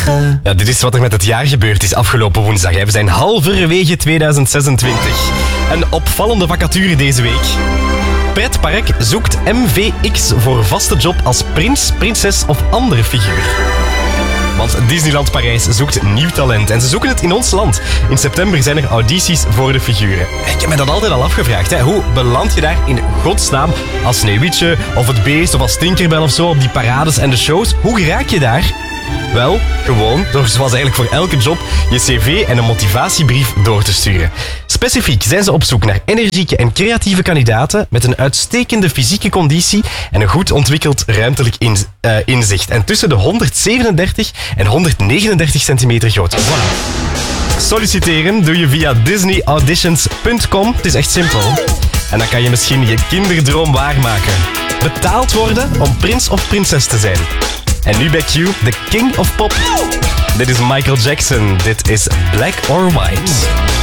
morgen. Ja, dit is wat er met het jaar gebeurd is afgelopen woensdag. We zijn halverwege 2026. Een opvallende vacature deze week. Pretpark zoekt MVX voor vaste job als prins, prinses of andere figuur. Want Disneyland Parijs zoekt nieuw talent en ze zoeken het in ons land. In september zijn er audities voor de figuren. Ik heb me dat altijd al afgevraagd. Hè. Hoe beland je daar in godsnaam als Sneeuwwitje of het Beest of als Tinkerbell of zo op die parades en de shows? Hoe geraak je daar? Wel, gewoon door zoals eigenlijk voor elke job je cv en een motivatiebrief door te sturen. Specifiek zijn ze op zoek naar energieke en creatieve kandidaten met een uitstekende fysieke conditie en een goed ontwikkeld ruimtelijk inzicht. En tussen de 137 en 139 centimeter groot. Voilà. Solliciteren doe je via disneyauditions.com. Het is echt simpel. En dan kan je misschien je kinderdroom waarmaken. Betaald worden om prins of prinses te zijn. En nu bij Q, de King of Pop. Dit is Michael Jackson. Dit is Black or White.